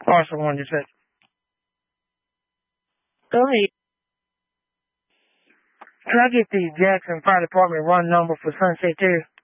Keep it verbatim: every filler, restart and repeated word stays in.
Also wanted to say. Go ahead. Can I get the Jackson Fire Department run number for Sunset Terrace?